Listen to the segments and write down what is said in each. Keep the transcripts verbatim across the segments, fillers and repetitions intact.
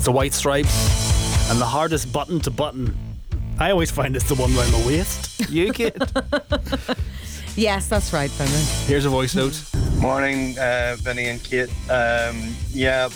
the white stripes. And the hardest button to button, I always find it's the one around the waist. You kid? Yes, that's right, Vinny. Here's a voice note. Morning, uh, Vinny and Kate. Um, yeah,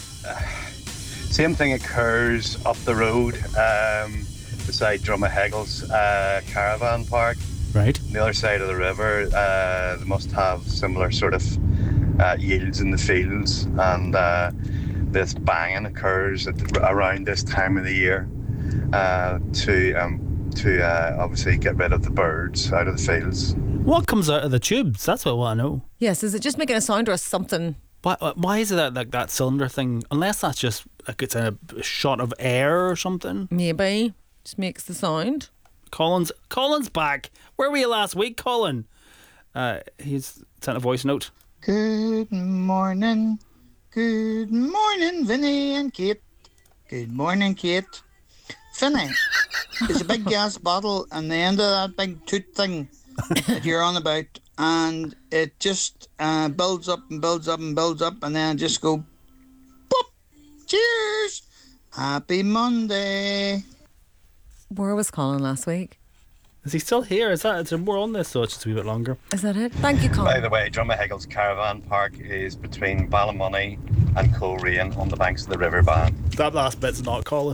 same thing occurs up the road um, beside Drumahegles uh, caravan park. Right. On the other side of the river, uh, they must have similar sort of uh, yields in the fields, and uh, this banging occurs at the, around this time of the year uh, to um, to uh, obviously get rid of the birds out of the fields. What comes out of the tubes? That's what I want to know. Yes, is it just making a sound or something? Why, why is it that, like, that cylinder thing? Unless that's just like it's a shot of air or something. Maybe. Just makes the sound. Colin's Colin's back. Where were you last week, Colin? Uh, he's sent a voice note. Good morning. Good morning, Vinny and Kate. Good morning, Kate. Vinny, there's a big gas bottle on the end of that big toot thing that you're on about, and it just uh, builds up and builds up and builds up, and then just go pop. Cheers. Happy Monday. Where was Colin last week? Is he still here? Is that? Is there more on this? So it's just a wee bit longer. Is that it? Thank you, Colin. By the way, Drumahegles Caravan Park is between Ballymoney and Coleraine on the banks of the River Bann. That last bit's not Colin.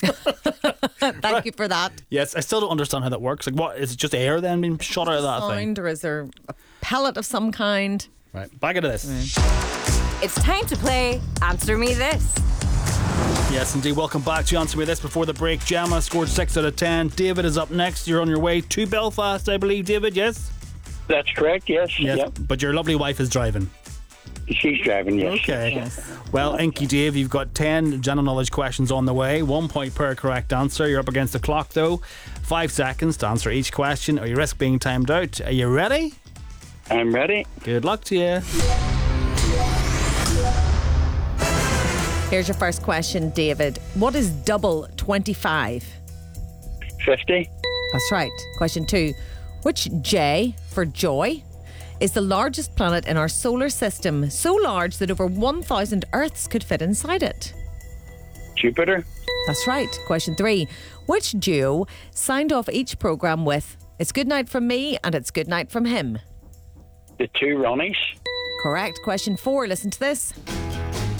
Thank right. you for that. Yes, I still don't understand how that works. Like, what is it? Just air then being shot out of that sound, thing? Or is there a pellet of some kind? Right, back into this. Right. It's time to play Answer Me This. Yes, indeed. Welcome back to Answer Me This. Before the break, Gemma scored six out of ten. David is up next. You're on your way to Belfast, I believe, David, yes? That's correct, yes. Yes, yep. But your lovely wife is driving. She's driving, yes. Okay. Yes. Well, Inky Dave, you've got ten general knowledge questions on the way. One point per correct answer. You're up against the clock, though. Five seconds to answer each question, or you risk being timed out. Are you ready? I'm ready. Good luck to you. Here's your first question, David. What is double twenty-five? fifty. That's right. Question two. Which J, for joy, is the largest planet in our solar system, so large that over one thousand Earths could fit inside it? Jupiter. That's right. Question three. Which duo signed off each programme with "It's good night from me" and "It's good night from him"? The two Ronnies. Correct. Question four. Listen to this.